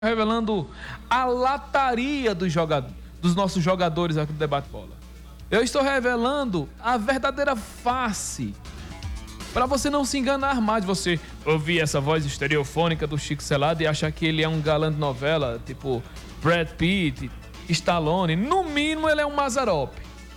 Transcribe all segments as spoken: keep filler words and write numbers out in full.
revelando a lataria dos, jogadores, dos nossos jogadores aqui do Debate Bola. Eu estou revelando a verdadeira face, para você não se enganar mais, você ouvir essa voz estereofônica do Chico Celado e achar que ele é um galã de novela, tipo Brad Pitt, Stallone. No mínimo ele é um Mazzaropi.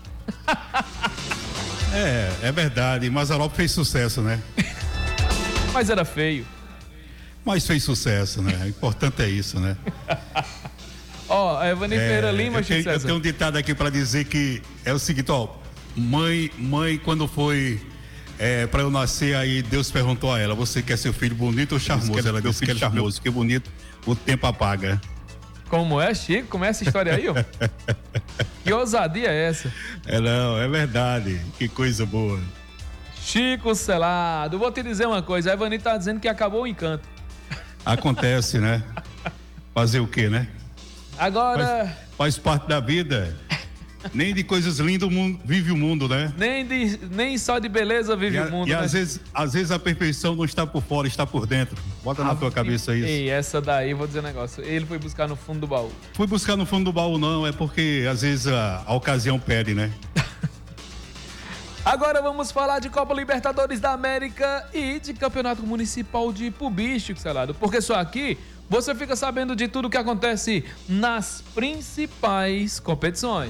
É, é verdade, Mazzaropi fez sucesso, né? Mas era feio. Mas fez sucesso, né? O importante é isso, né? Ó, oh, a Evani é, Ferreira Lima, eu tenho, eu tenho um ditado aqui para dizer que é o seguinte, ó, mãe, mãe quando foi é, para eu nascer, aí Deus perguntou a ela, você quer ser filho bonito ou charmoso? Ela disse que é charmoso, que bonito, o tempo apaga. Como é, Chico? Como é essa história aí, ó? Que ousadia é essa? É não, é verdade, que coisa boa. Chico Celado, vou te dizer uma coisa, a Evani tá dizendo que acabou o encanto. Acontece, né? Fazer o quê, né? Agora... Faz, faz parte da vida. Nem de coisas lindas o mundo, vive o mundo, né? Nem, de, nem só de beleza vive e a, o mundo, E né? às vezes, às vezes a perfeição não está por fora, está por dentro. Bota ah, na tua cabeça isso. E essa daí, vou dizer um negócio. Ele foi buscar no fundo do baú. Fui buscar no fundo do baú, não. É porque às vezes a, a ocasião pede, né? Agora vamos falar de Copa Libertadores da América e de Campeonato Municipal de Ipubi, Chico Celado. Porque só aqui você fica sabendo de tudo que acontece nas principais competições.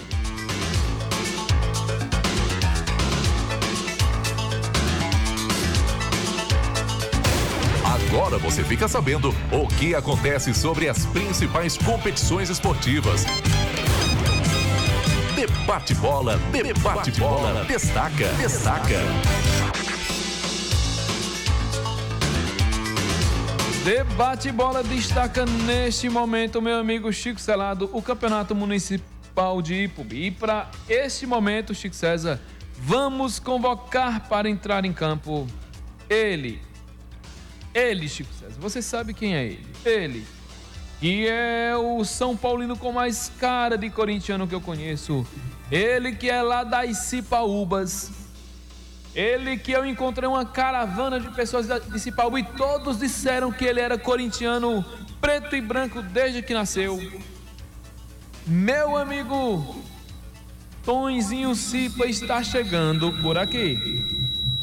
Agora você fica sabendo o que acontece sobre as principais competições esportivas. Debate Bola, Debate Bola, destaca, destaca. Debate Bola destaca neste momento, meu amigo Chico Celado, o Campeonato Municipal de Ipubi. E para este momento, Chico César, vamos convocar para entrar em campo ele. Ele, Chico César, você sabe quem é ele? Ele, que é o São Paulino com mais cara de corintiano que eu conheço. Ele que é lá das Cipaúbas. Ele que eu encontrei uma caravana de pessoas de Cipaúba e todos disseram que ele era corintiano preto e branco desde que nasceu. Meu amigo Tonzinho Cipa está chegando por aqui.